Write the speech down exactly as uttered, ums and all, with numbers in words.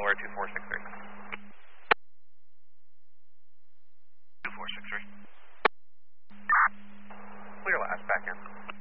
Delaware two four six three. two four six three. Clear last, back in.